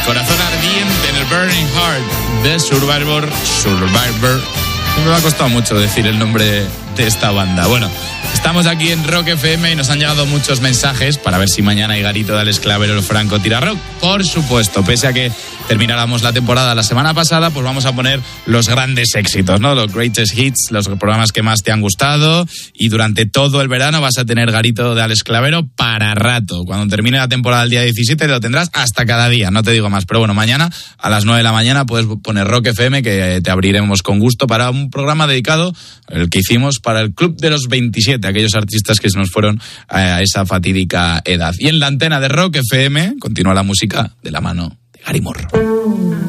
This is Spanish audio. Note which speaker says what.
Speaker 1: Corazón ardiente en el Burning Heart de Survivor. Me ha costado mucho decir el nombre de esta banda. Bueno, estamos aquí en Rock FM y nos han llegado muchos mensajes para ver si mañana hay garito de Alex Clavero el Franco Tira Rock. Por supuesto, pese a que termináramos la temporada la semana pasada, pues vamos a poner los grandes éxitos, ¿no? Los greatest hits, los programas que más te han gustado, y durante todo el verano vas a tener garito de Alex Clavero para rato. Cuando termine la temporada el día 17 lo tendrás hasta cada día, no te digo más. Pero bueno, mañana a las 9 de la mañana puedes poner Rock FM, que te abriremos con gusto para un programa dedicado, el que hicimos para el Club de los 27, aquellos artistas que se nos fueron a esa fatídica edad. Y en la antena de Rock FM continúa la música de la mano de Gary Moore.